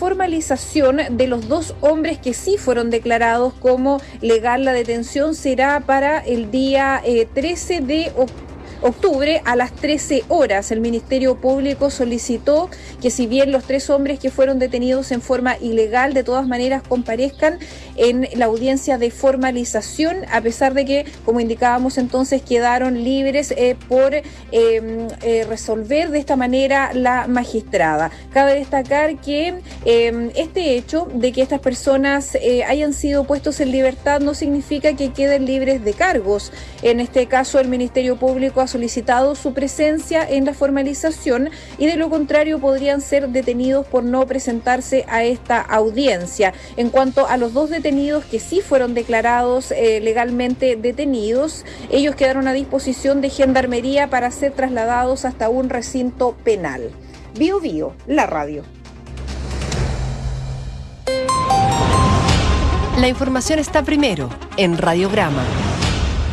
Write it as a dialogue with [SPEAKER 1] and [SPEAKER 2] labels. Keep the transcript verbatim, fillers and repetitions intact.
[SPEAKER 1] formalización de los dos hombres que sí fueron declarados como legal la detención será para el día eh, trece de octubre. octubre a las trece horas. El Ministerio Público solicitó que si bien los tres hombres que fueron detenidos en forma ilegal de todas maneras comparezcan en la audiencia de formalización, a pesar de que, como indicábamos entonces, quedaron libres eh, por eh, eh, resolver de esta manera la magistrada. Cabe destacar que eh, este hecho de que estas personas eh, hayan sido puestos en libertad no significa que queden libres de cargos. En este caso, el Ministerio Público ha solicitado su presencia en la formalización y de lo contrario podrían ser detenidos por no presentarse a esta audiencia. En cuanto a los dos detenidos que sí fueron declarados eh, legalmente detenidos, ellos quedaron a disposición de Gendarmería para ser trasladados hasta un recinto penal. Bio Bio, la radio.
[SPEAKER 2] La información está primero en Radiograma.